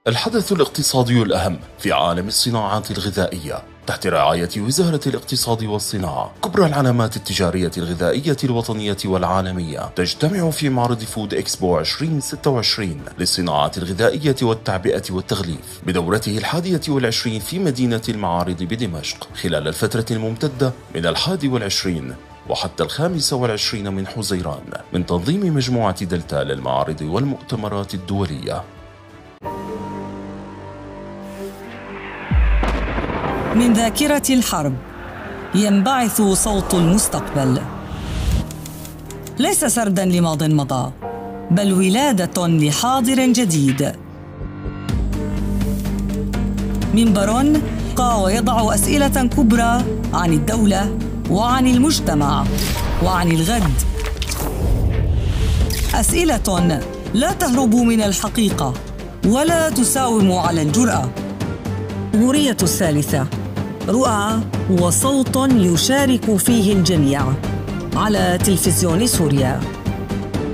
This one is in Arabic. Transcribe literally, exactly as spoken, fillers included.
الحدث الاقتصادي الأهم في عالم الصناعات الغذائية تحت رعاية وزارة الاقتصاد والصناعة. كبرى العلامات التجارية الغذائية الوطنية والعالمية تجتمع في معرض فود إكسبو ألفين وستة وعشرين للصناعات الغذائية والتعبئة والتغليف بدورته الحادية والعشرين في مدينة المعارض بدمشق خلال الفترة الممتدة من الحادي والعشرين وحتى الخامس والعشرين من حزيران من تنظيم مجموعة دلتا للمعارض والمؤتمرات الدولية. من ذاكرة الحرب ينبعث صوت المستقبل، ليس سردا لماض مضى بل ولادة لحاضر جديد. منبر يبقى ويضع أسئلة كبرى عن الدولة وعن المجتمع وعن الغد، أسئلة لا تهرب من الحقيقة ولا تساوم على الجرأة. الجمهورية الثالثة، رؤى وصوت يشارك فيه الجميع على تلفزيون سوريا.